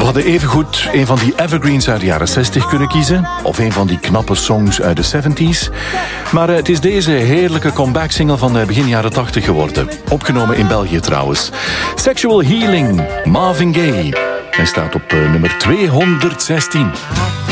hadden evengoed een van die evergreens uit de jaren 60 kunnen kiezen. Of een van die knappe songs uit de 70s. Maar het is deze heerlijke comeback-single van begin jaren 80 geworden. Opgenomen in België trouwens. Sexual Healing, Marvin Gaye. Hij staat op nummer 216.